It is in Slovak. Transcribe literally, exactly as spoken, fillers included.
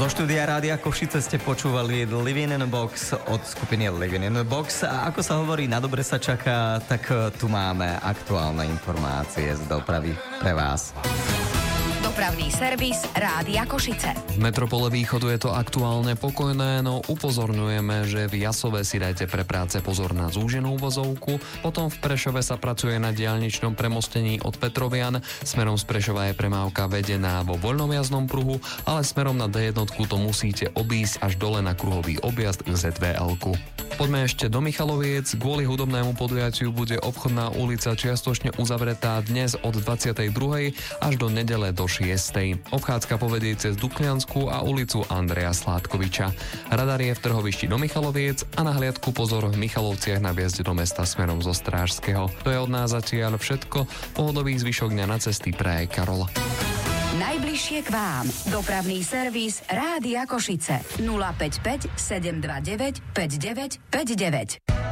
Zo štúdia Rádia Košice ste počúvali Living in a Box od skupiny Living in a Box. A ako sa hovorí, na dobre sa čaká, tak tu máme aktuálne informácie z dopravy pre vás. Dopravný servis Rádia Košice. V metropole Východu je to aktuálne pokojné, no upozorňujeme, že v Jasove si dajte pre práce pozor na zúženú vozovku. Potom v Prešove sa pracuje na diaľničnom premostení od Petrovian. Smerom z Prešova je premávka vedená vo voľnom jazdnom pruhu, ale smerom na dé jedna to musíte obísť až dole na kruhový objazd k zet vé elku. Poďme ešte do Michaloviec. Kvôli hudobnému podujatiu bude obchodná ulica čiastočne uzavretá dnes od dvadsiatej druhej až do nedele do šiestej. Obchádzka povedie cez Dukliansku a ulicu Andreja Sládkoviča. Radar je v trhovišti do Michaloviec a na hliadku pozor v Michalovciach na vjazde do mesta smerom zo Strážskeho. To je od nás zatiaľ všetko. Pohodový zvyšok dňa na cesty praje Karol. Najbližšie k vám. Dopravný servis Rádia Košice. nula päť päť sedem dva deväť päť deväť päť deväť.